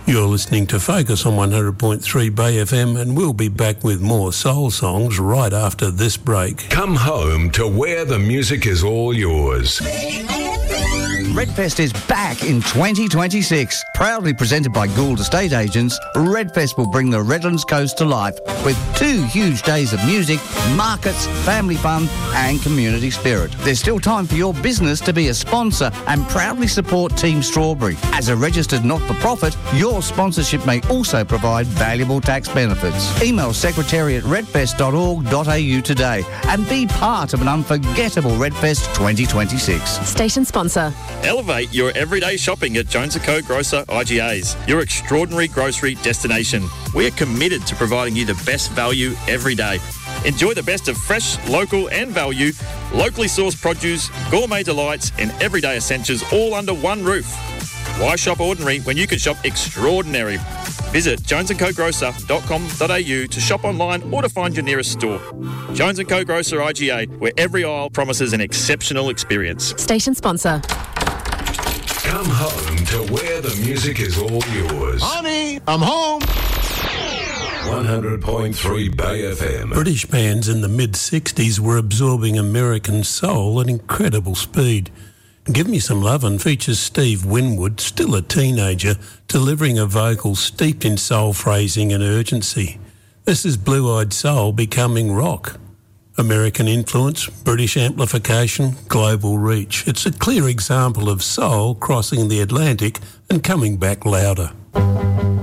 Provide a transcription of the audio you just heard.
You're listening to Focus on 100.3 Bay FM, and we'll be back with more soul songs right after this break. Come home to where the music is all yours. Redfest is back in 2026. Proudly presented by Gould Estate Agents, Redfest will bring the Redlands Coast to life with 2 huge days of music, markets, family fun and community spirit. There's still time for your business to be a sponsor and proudly support Team Strawberry. As a registered not-for-profit, your sponsorship may also provide valuable tax benefits. Email secretary@redfest.org.au today and be part of an unforgettable Redfest 2026. Station sponsor. Elevate your everyday shopping at Jones & Co Grocer IGAs, your extraordinary grocery destination. We are committed to providing you the best value every day. Enjoy the best of fresh, local and value, locally sourced produce, gourmet delights and everyday essentials all under one roof. Why shop ordinary when you can shop extraordinary? Visit jonesandcogrocer.com.au to shop online or to find your nearest store. Jones & Co Grocer IGA, where every aisle promises an exceptional experience. Station sponsor. Come home to where the music is all yours. Honey, I'm home. 100.3 Bay FM. British bands in the mid-60s were absorbing American soul at incredible speed. Give Me Some Lovin' features Steve Winwood, still a teenager, delivering a vocal steeped in soul phrasing and urgency. This is Blue-Eyed Soul becoming rock. American influence, British amplification, global reach. It's a clear example of soul crossing the Atlantic and coming back louder.